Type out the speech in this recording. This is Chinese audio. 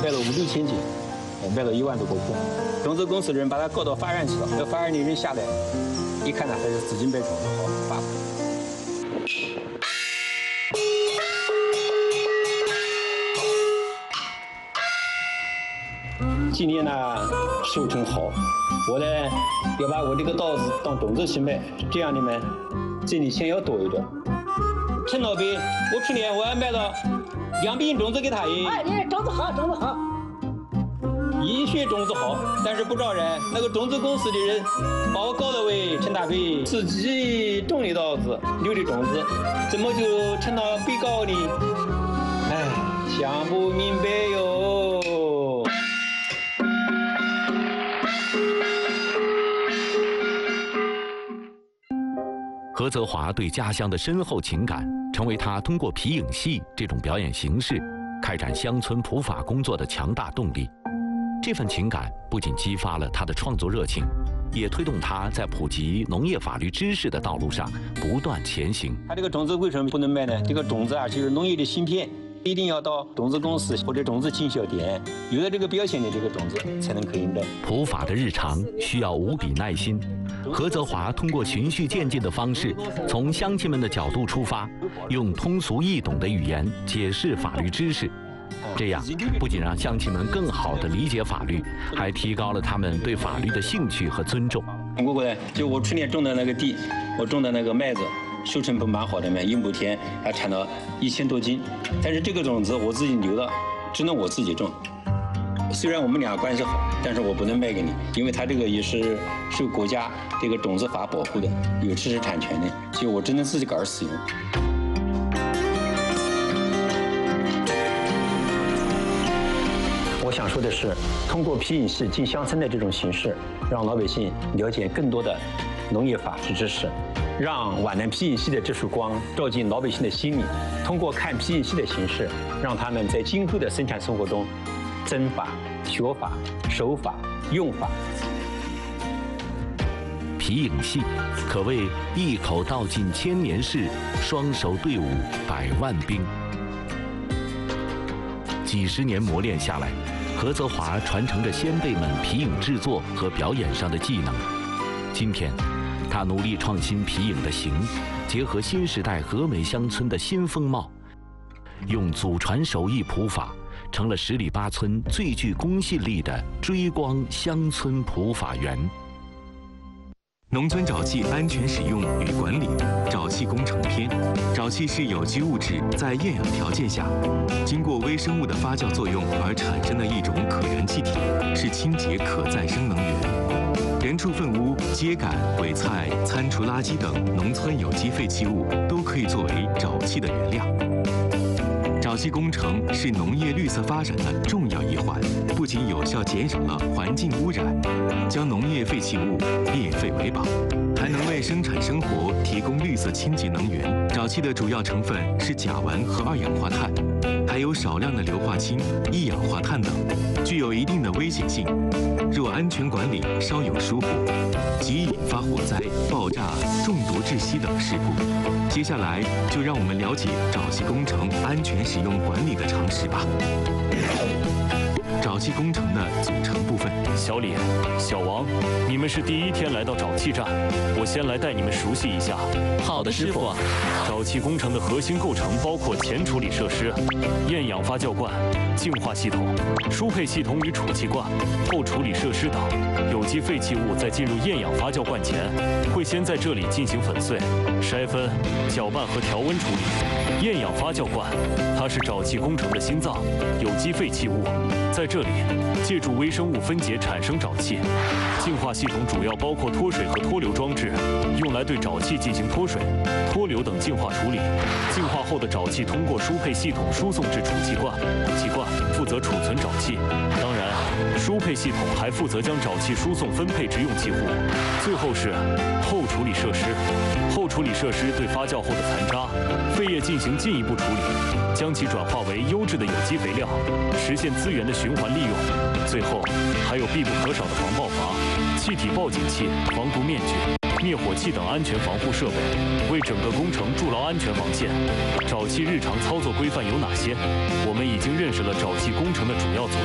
卖了5、6千斤，卖了1万多个库。种子公司的人把它告到法院去了，那法院的人下来一看呢，还是资金白种子好发布。今年呢收成好，我呢要把我这个稻子当种子去卖，这样的嘛挣的钱要多一点。陈老板，我去年我还卖了2瓶种子给他耶。 哎，你种子好，种子好。 医学种子好，但是不招人。那个种子公司的人把我告了喂，陈大飞自己种的稻子留的种子，怎么就成了被告呢？哎，想不明白哟。 何泽华对家乡的深厚情感，成为他通过皮影戏这种表演形式开展乡村普法工作的强大动力。这份情感不仅激发了他的创作热情，也推动他在普及农业法律知识的道路上不断前行。 他这个种子为什么不能卖呢？这个种子啊，就是农业的芯片，一定要到种子公司或者种子经销点，有了这个标签的这个种子才能可以卖。 普法的日常需要无比耐心。何泽华通过循序渐进的方式，从乡亲们的角度出发，用通俗易懂的语言解释法律知识。这样不仅让乡亲们更好地理解法律，还提高了他们对法律的兴趣和尊重。 过来，就我去年种的那个地，我种的那个麦子，收成不蛮好的嘛，一亩田还产到1000多斤。但是这个种子我自己留了，只能我自己种。虽然我们俩关系好，但是我不能卖给你，因为它这个也是受国家这个种子法保护的，有知识产权的，所以我只能自己个儿使用。我想说的是，通过皮影戏进乡村的这种形式，让老百姓了解更多的农业法治知识，让皖南皮影戏的这束光照进老百姓的心里。通过看皮影戏的形式，让他们在今后的生产生活中增法、学法、守法、用法。 皮影戏可谓一口道尽千年事，双手对舞100万兵。几十年磨练下来，何泽华传承着先辈们皮影制作和表演上的技能。今天，他努力创新皮影的形，结合新时代和美乡村的新风貌，用祖传手艺普法，成了10里8村最具公信力的追光乡村普法员。 农村沼气安全使用与管理，沼气工程篇。沼气是有机物质在厌氧条件下，经过微生物的发酵作用而产生的一种可燃气体，是清洁可再生能源。人畜粪污、秸秆、尾菜、餐厨垃圾等农村有机废弃物都可以作为沼气的原料。沼气工程是农业绿色发展的重要一环，不仅有效减少了环境污染，将农业废弃物变废为宝，还能为生产生活提供绿色清洁能源。沼气的主要成分是甲烷和2氧化碳，还有少量的硫化氢、1氧化碳等，具有一定的危险性。若安全管理稍有疏忽，即引发火灾、爆炸、中毒窒息等事故。接下来就让我们了解沼气工程安全使用管理的常识吧。沼气工程的组成部分。 小李、小王，你们是第1天来到沼气站，我先来带你们熟悉一下。 好的，师傅。 沼气工程的核心构成包括前处理设施、厌氧发酵罐、净化系统、输配系统与储气罐、后处理设施等。有机废弃物在进入厌氧发酵罐前，会先在这里进行粉碎、筛分、搅拌和调温处理。厌氧发酵罐，它是沼气工程的心脏，有机废弃物在这里借助微生物分解产生沼气。净化系统主要包括脱水和脱硫装置，用来对沼气进行脱水、脱硫等净化处理。净化后的沼气通过输配系统输送至储气罐，储气罐负责储存沼气。当然，输配系统还负责将沼气输送分配至用气户。最后是后处理设施，后处理设施对发酵后的残渣、废液进行进一步处理，将其转化为优质的有机肥料，实现资源的循环利用。最后还有必不可少的防爆阀、气体报警器、防毒面具、灭火器等安全防护设备，为整个工程筑牢安全防线。沼气日常操作规范有哪些？我们已经认识了沼气工程的主要组